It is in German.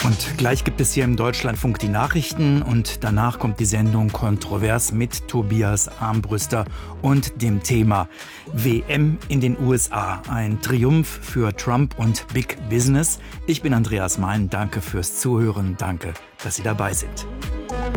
Und gleich gibt es hier im Deutschlandfunk die Nachrichten und danach kommt die Sendung Kontrovers mit Tobias Armbruster und dem Thema WM in den USA. Ein Triumph für Trump und Big Business. Ich bin Andreas Mein. Danke fürs Zuhören. Danke, dass Sie dabei sind.